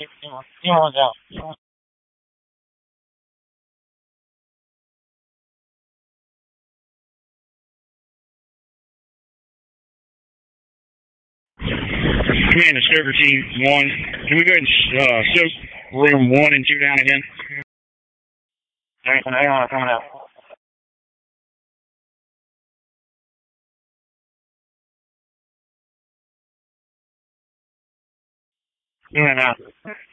今じゃあ、 Commander, Server Team 1. Can we go ahead and soak room 1 and 2 down again? hang on, coming out. Doing it now.